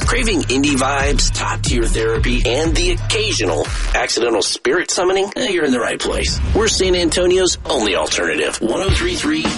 Craving indie vibes, top-tier therapy, and the occasional accidental spirit summoning? You're in the right place. We're San Antonio's only alternative. 103.3